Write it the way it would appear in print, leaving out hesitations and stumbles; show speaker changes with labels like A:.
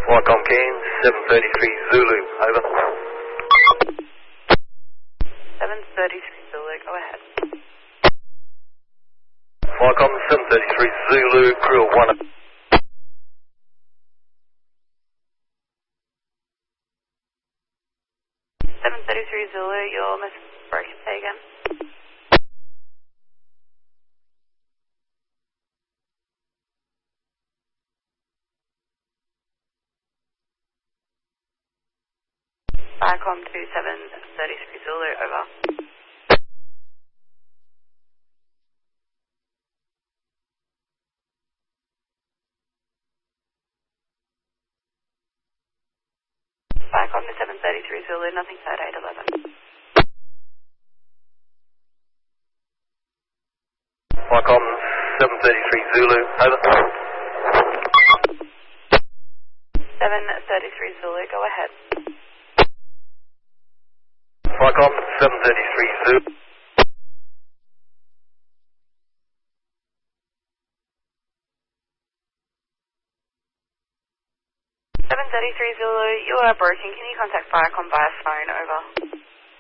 A: Flycom Cairns, 733 Zulu, over.
B: 733 Zulu, go ahead.
A: Flycom 733 Zulu, crew of 1.
B: 733 Zulu, you're missing broken, say again. Flycom to 733 Zulu, over. Flycom to 733 Zulu, nothing said, 811.
A: Flycom 733 Zulu, over.
B: 733 Zulu, go ahead.
A: Flycom 733 Zulu.
B: 733 Zulu, you are broken. Can you contact Flycom via phone? Over.